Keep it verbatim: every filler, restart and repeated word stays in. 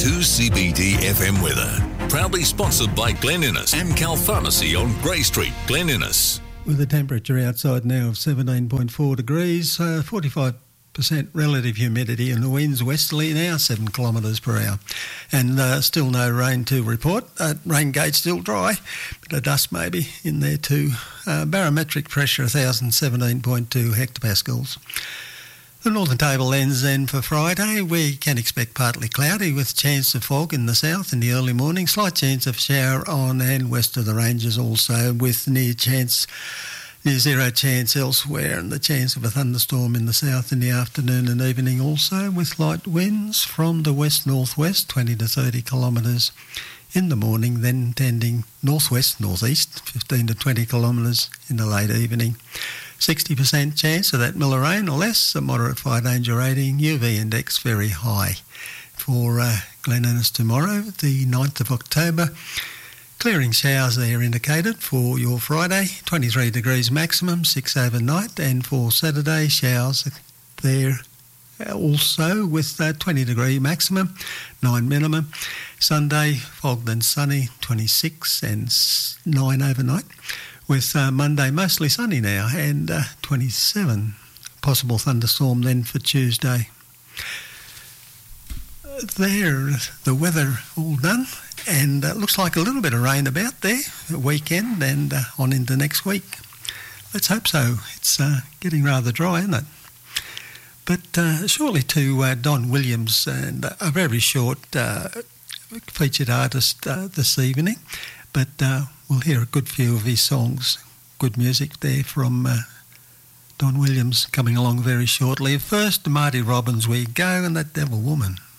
two C B D F M weather. Proudly sponsored by Glen Innes, Amcal Pharmacy on Grey Street, Glen Innes. With a temperature outside now of seventeen point four degrees, uh, forty-five percent relative humidity, and the winds westerly now seven kilometres per hour. And uh, still no rain to report. Uh, rain gauge still dry, but a dust maybe in there too. Uh, barometric pressure one thousand seventeen point two hectopascals. The northern table ends then for Friday. We can expect partly cloudy with chance of fog in the south in the early morning. Slight chance of shower on and west of the ranges also, with near chance, near zero chance elsewhere, and the chance of a thunderstorm in the south in the afternoon and evening also, with light winds from the west-northwest, twenty to thirty kilometres in the morning, then tending northwest-northeast, fifteen to twenty kilometres in the late evening. sixty percent chance of that miller rain or less, a moderate fire danger rating, U V index very high. For uh, Glen Innes tomorrow, the ninth of October, clearing showers there indicated for your Friday, twenty-three degrees maximum, six overnight, and for Saturday, showers there also with uh, twenty degree maximum, nine minimum. Sunday, fog then sunny, twenty-six and nine overnight. With uh, Monday mostly sunny now and uh, twenty-seven. Possible thunderstorm then for Tuesday. There, the weather all done, and it uh, looks like a little bit of rain about there, the weekend and uh, on into next week. Let's hope so. It's uh, getting rather dry, isn't it? But uh, shortly to uh, Don Williams, and a very short uh, featured artist uh, this evening, but uh, we'll hear a good few of his songs. Good music there from uh, Don Williams coming along very shortly. First, to Marty Robbins we go, and That Devil Woman.